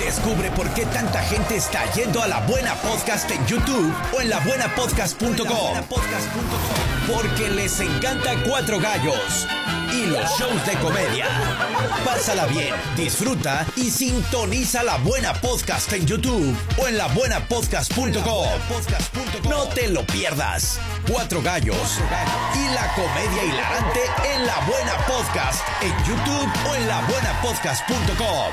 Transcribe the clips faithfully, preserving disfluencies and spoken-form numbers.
Descubre por qué tanta gente está yendo a La Buena Podcast en YouTube o en la buena podcast punto com. Porque les encanta Cuatro Gallos y los shows de comedia. Pásala bien, disfruta y sintoniza La Buena Podcast en YouTube o en la buena podcast punto com. No te lo pierdas. Cuatro Gallos y la comedia hilarante en La Buena Podcast en YouTube o en la buena podcast punto com.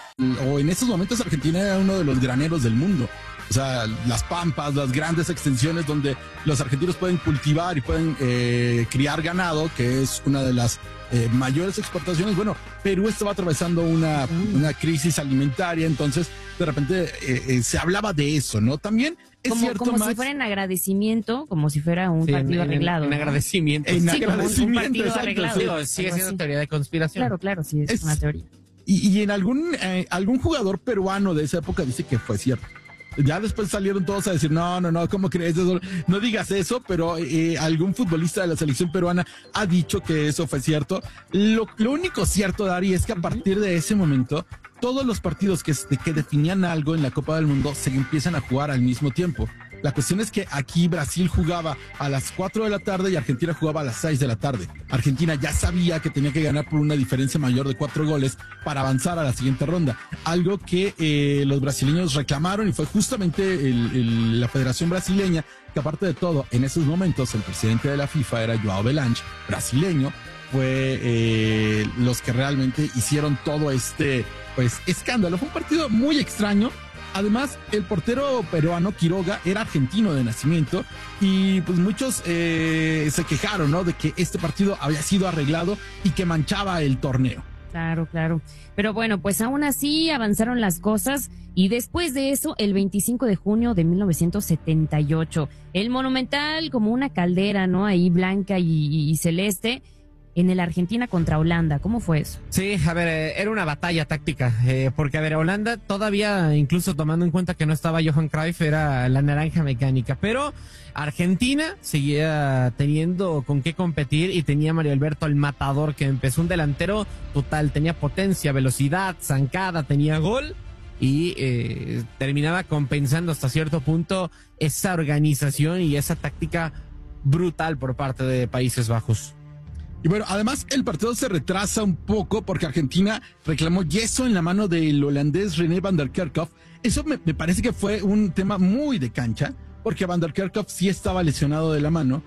O en esos momentos Argentina era uno de los graneros del mundo. O sea, las pampas, las grandes extensiones donde los argentinos pueden cultivar y pueden eh, criar ganado, que es una de las eh, mayores exportaciones. Bueno, Perú estaba atravesando una, una crisis alimentaria, entonces de repente eh, eh, se hablaba de eso, ¿no? También es como, cierto, como Max, si fuera en agradecimiento, como si fuera un Sí, partido en, arreglado. En, en agradecimiento. En sí, agradecimiento, como un partido exacto, arreglado. sí. Digo, sigue siendo así. teoría de conspiración. Claro, claro, sí, es, Es- una teoría. Y, y en algún, eh, algún jugador peruano de esa época dice que fue cierto. Ya después salieron todos a decir, no, no, no, ¿cómo crees eso? No digas eso, pero eh, algún futbolista de la selección peruana ha dicho que eso fue cierto. Lo, lo único cierto, Dari, es que a partir de ese momento, todos los partidos que, que definían algo en la Copa del Mundo se empiezan a jugar al mismo tiempo. La cuestión es que aquí Brasil jugaba a las cuatro de la tarde y Argentina jugaba a las seis de la tarde. Argentina ya sabía que tenía que ganar por una diferencia mayor de cuatro goles para avanzar a la siguiente ronda. Algo que eh, los brasileños reclamaron y fue justamente el, el, la Federación Brasileña, que aparte de todo, en esos momentos el presidente de la FIFA era João Belange, brasileño, fue eh, los que realmente hicieron todo este pues escándalo. Fue un partido muy extraño. Además, el portero peruano Quiroga era argentino de nacimiento y pues muchos eh, se quejaron, ¿no? De que este partido había sido arreglado y que manchaba el torneo. Claro, claro. Pero bueno, pues aún así avanzaron las cosas y después de eso, el veinticinco de junio de mil novecientos setenta y ocho, el Monumental como una caldera, ¿no? Ahí blanca y, y, y celeste. En el Argentina contra Holanda, ¿cómo fue eso? Sí, a ver, eh, era una batalla táctica, eh, porque a ver, Holanda todavía, incluso tomando en cuenta que no estaba Johan Cruyff, era la naranja mecánica, pero Argentina seguía teniendo con qué competir y tenía Mario Alberto el matador, que empezó un delantero total, tenía potencia, velocidad, zancada, tenía gol y eh, terminaba compensando hasta cierto punto esa organización y esa táctica brutal por parte de Países Bajos. Y bueno, además el partido se retrasa un poco porque Argentina reclamó yeso en la mano del holandés René van der Kerkhoff. Eso me, me parece que fue un tema muy de cancha, porque van der Kerkhoff sí estaba lesionado de la mano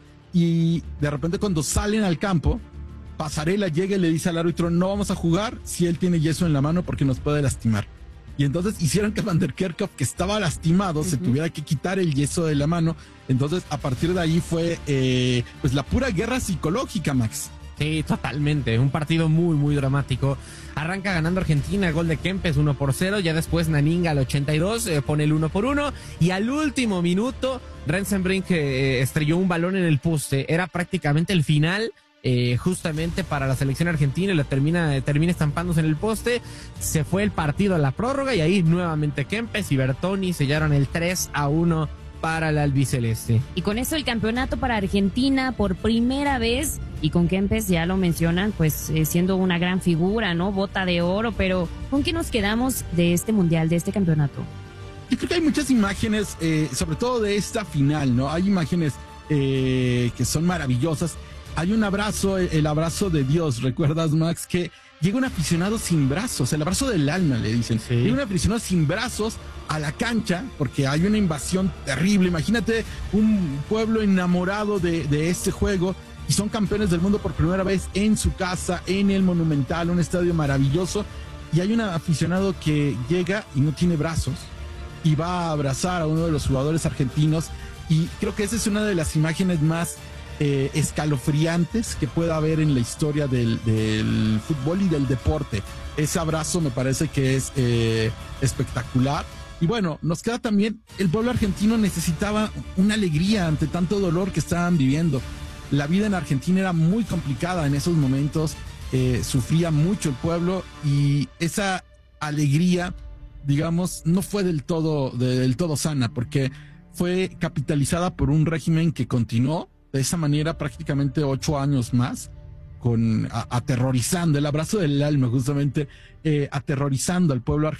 y de repente cuando salen al campo, Pasarela llega y le dice al árbitro, no vamos a jugar si él tiene yeso en la mano porque nos puede lastimar. Y entonces hicieron que Van der Kerkhoff, que estaba lastimado, uh-huh, se tuviera que quitar el yeso de la mano. Entonces, a partir de ahí fue eh, pues la pura guerra psicológica, Max. Sí, totalmente. Un partido muy, muy dramático. Arranca ganando Argentina, gol de Kempes uno por cero. Ya después Naninga al ochenta y dos eh, pone el uno por uno. Y al último minuto, Rensenbrink eh, estrelló un balón en el poste. Era prácticamente el final, eh, justamente para la selección argentina. Y lo termina, eh, termina estampándose en el poste. Se fue el partido a la prórroga. Y ahí nuevamente Kempes y Bertoni sellaron el tres a uno para el albiceleste. Y con eso el campeonato para Argentina por primera vez, y con Kempes ya lo mencionan, pues eh, siendo una gran figura, ¿no? Bota de oro, pero ¿con qué nos quedamos de este mundial, de este campeonato? Yo creo que hay muchas imágenes, eh, sobre todo de esta final, ¿no? Hay imágenes eh, que son maravillosas. Hay un abrazo, el abrazo de Dios, ¿recuerdas, Max? Que llega un aficionado sin brazos, el abrazo del alma, le dicen. Sí. Llega un aficionado sin brazos a la cancha porque hay una invasión terrible. Imagínate un pueblo enamorado de, de este juego y son campeones del mundo por primera vez en su casa, en el Monumental, un estadio maravilloso. Y hay un aficionado que llega y no tiene brazos y va a abrazar a uno de los jugadores argentinos. Y creo que esa es una de las imágenes más eh, escalofriantes que pueda haber en la historia del, del fútbol y del deporte. Ese abrazo me parece que es eh, espectacular. Y bueno, nos queda también, el pueblo argentino necesitaba una alegría ante tanto dolor que estaban viviendo. La vida en Argentina era muy complicada en esos momentos, eh, sufría mucho el pueblo y esa alegría, digamos, no fue del todo, del todo sana, porque fue capitalizada por un régimen que continuó de esa manera prácticamente ocho años más, con a, aterrorizando, el abrazo del alma justamente, eh, aterrorizando al pueblo argentino.